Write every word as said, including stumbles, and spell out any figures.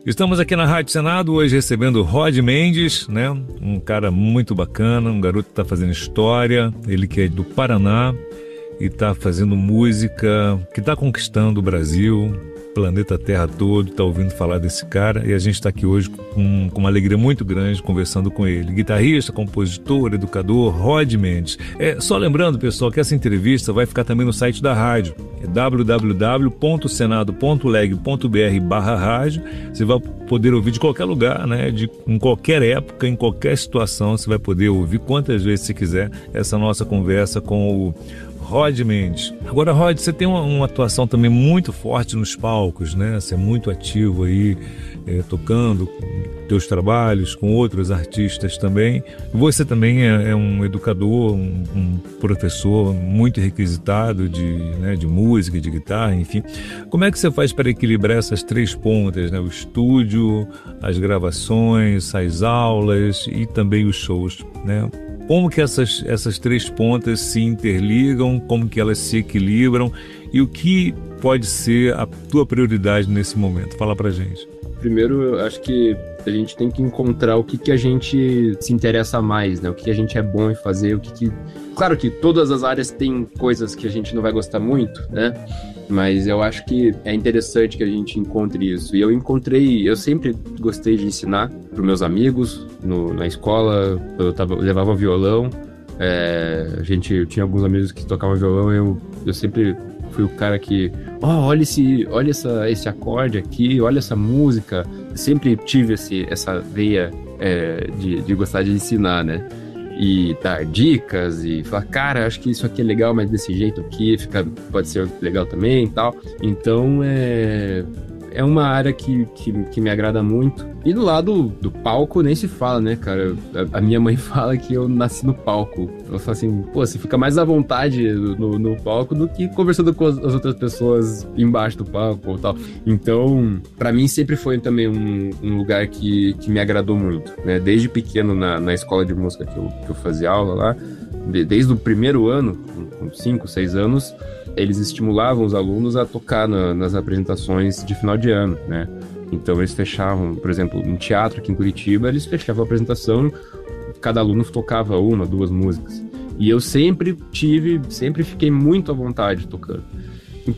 Estamos aqui na Rádio Senado hoje recebendo o Rod Mendes, né? Um cara muito bacana, um garoto que está fazendo história, ele que é do Paraná e está fazendo música, que está conquistando o Brasil, planeta Terra todo, está ouvindo falar desse cara e a gente está aqui hoje com, com uma alegria muito grande conversando com ele. Guitarrista, compositor, educador, Rod Mendes. É, só lembrando, pessoal, que essa entrevista vai ficar também no site da rádio, é w w w ponto senado ponto leg ponto b r barra rádio. Você vai poder ouvir de qualquer lugar, né? De, em qualquer época, em qualquer situação, você vai poder ouvir quantas vezes você quiser essa nossa conversa com o Rod Mendes. Agora, Rod, você tem uma, uma atuação também muito forte nos palcos, né? Você é muito ativo aí, é, tocando teus trabalhos com outros artistas também. Você também é, é um educador, um, um professor muito requisitado de, né, de música, de guitarra, enfim. Como é que você faz para equilibrar essas três pontas, né? O estúdio, as gravações, as aulas e também os shows, né? Como que essas, essas três pontas se interligam, como que elas se equilibram e o que pode ser a tua prioridade nesse momento? Fala pra gente. Primeiro, eu acho que a gente tem que encontrar o que, que a gente se interessa mais, né? O que, que a gente é bom em fazer, o que, que... Claro que todas as áreas têm coisas que a gente não vai gostar muito, né? Mas eu acho que é interessante que a gente encontre isso. E eu encontrei... Eu sempre gostei de ensinar para meus amigos no, na escola. Eu, tava, eu levava violão. É, a gente eu tinha alguns amigos que tocavam violão. Eu, eu sempre fui o cara que... Ó, oh, olha, esse, olha essa, esse acorde aqui, olha essa música. Eu sempre tive esse, essa veia é, de, de gostar de ensinar, né? E dar dicas e falar, cara, acho que isso aqui é legal, mas desse jeito aqui fica, pode ser legal também e tal. Então, é, é uma área que, que, que me agrada muito. E do lado do palco nem se fala, né, cara? A, a minha mãe fala que eu nasci no palco. Ela fala assim, pô, você fica mais à vontade no, no palco do que conversando com as, as outras pessoas embaixo do palco ou tal. Então, pra mim sempre foi também um, um lugar que, que me agradou muito, né? Desde pequeno na, na escola de música que eu, que eu fazia aula lá, de, desde o primeiro ano, com cinco, seis anos, eles estimulavam os alunos a tocar na, nas apresentações de final de ano, né? Então eles fechavam, por exemplo, no teatro aqui em Curitiba, eles fechavam a apresentação, cada aluno tocava uma, duas músicas. E eu sempre tive, sempre fiquei muito à vontade tocando.